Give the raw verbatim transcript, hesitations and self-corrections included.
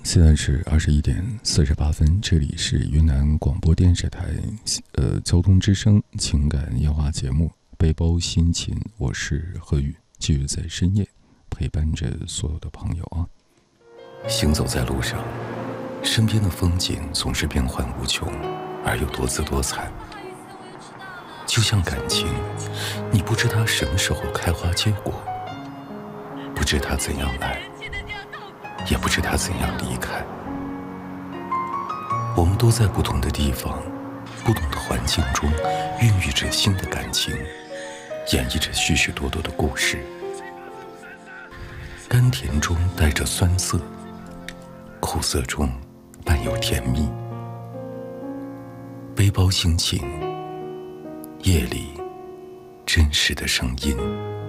现在是二十一点四十八分，这里是云南广播电视台呃交通之声情感夜话节目《背包心情》，我是何宇，继续在深夜陪伴着所有的朋友啊。行走在路上，身边的风景总是变幻无穷，而又多姿多彩。就像感情，你不知它什么时候开花结果，不知它怎样来，也不知它怎样离开。我们都在不同的地方，不同的环境中孕育着新的感情，演绎着许许多多的故事。甘甜中带着酸涩，苦涩中伴有甜蜜。背包心情，夜里真实的声音。